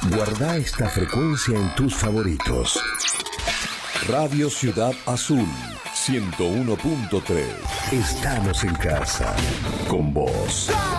Guarda esta frecuencia en tus favoritos. Radio Ciudad Azul 101.3. Estamos en casa con vos.